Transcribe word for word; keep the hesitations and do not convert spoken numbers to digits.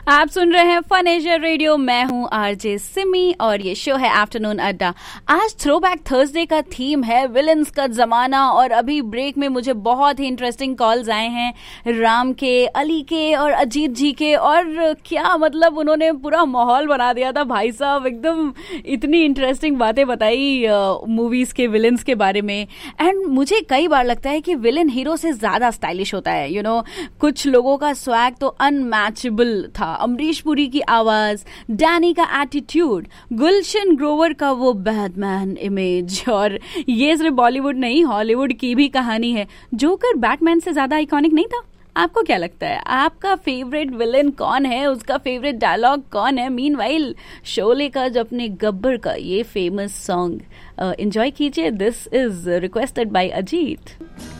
आप सुन रहे हैं फन एशिया रेडियो। मैं हूं आरजे सिमी और ये शो है आफ्टरनून अड्डा। आज थ्रोबैक थर्सडे का थीम है विलन्स का जमाना। और अभी ब्रेक में मुझे बहुत ही इंटरेस्टिंग कॉल्स आए हैं राम के, अली के और अजीत जी के। और क्या मतलब उन्होंने पूरा माहौल बना दिया था भाई साहब, एकदम इतनी इंटरेस्टिंग बातें बताई मूवीज के विलन्स के बारे में। एंड मुझे कई बार लगता है कि विलन हीरो से ज्यादा स्टाइलिश होता है। यू you नो know, कुछ लोगों का स्वैग तो अनमैचेबल था। अमरीश पुरी की आवाज, डैनी का एटीट्यूड, गुलशन ग्रोवर का वो बैटमैन इमेज। और ये सिर्फ बॉलीवुड नहीं, हॉलीवुड की भी कहानी है। जोकर बैटमैन से ज्यादा आइकॉनिक नहीं था? आपको क्या लगता है, आपका फेवरेट विलन कौन है, उसका फेवरेट डायलॉग कौन है? मीनवाइल शोले का जो अपने गब्बर का ये फेमस सॉन्ग एंजॉय कीजिए। This is requested bye Ajit.